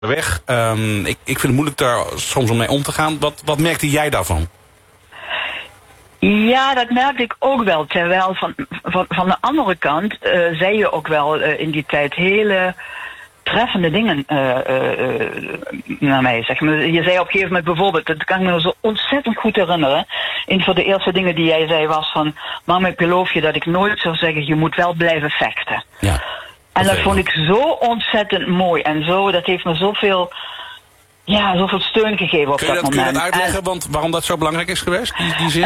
weg. Ik vind het moeilijk daar soms om mee om te gaan. Wat merkte jij daarvan? Ja, dat merkte ik ook wel. Terwijl van de andere kant zei je ook wel in die tijd hele treffende dingen naar mij. Zeg maar. Je zei op een gegeven moment bijvoorbeeld, dat kan ik me zo ontzettend goed herinneren. Een van de eerste dingen die jij zei was van, mama, ik beloof je dat ik nooit zou zeggen, je moet wel blijven vechten. Ja. En dat vond ik zo ontzettend mooi. En zo, dat heeft me zoveel steun gegeven op dat moment. Kun je dat uitleggen, want waarom dat zo belangrijk is geweest, die zin?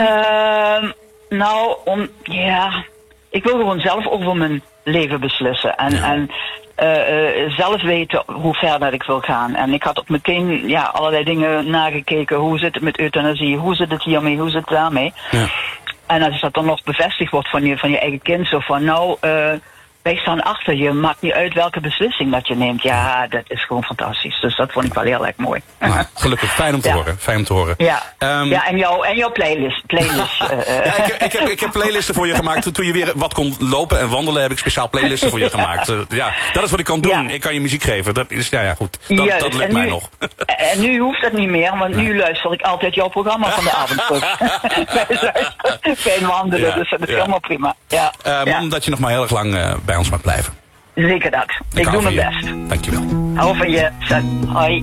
Ik wil gewoon zelf over mijn leven beslissen. En zelf weten hoe ver dat ik wil gaan. En ik had ook meteen allerlei dingen nagekeken. Hoe zit het met euthanasie? Hoe zit het hiermee? Hoe zit het daarmee? Ja. En als dat dan nog bevestigd wordt van je eigen kind, zo van wij staan achter je, maakt niet uit welke beslissing dat je neemt. Ja, dat is gewoon fantastisch. Dus dat vond ik wel heel erg mooi. Nou, gelukkig, fijn om te horen. Ja, en jouw playlist. Ik heb playlisten voor je gemaakt. Toen je weer wat kon lopen en wandelen, heb ik speciaal playlisten voor je gemaakt. Dat is wat ik kan doen. Ja. Ik kan je muziek geven. Dat is, goed. Dat lukt mij nog. En nu hoeft dat niet meer, want nu luister ik altijd jouw programma van de avond terug. Fijn wandelen, dus dat is helemaal prima. Omdat je nog maar heel erg lang bij ons mag blijven. Zeker dat. Ik doe mijn best. Dankjewel. Hou van je. Hoi.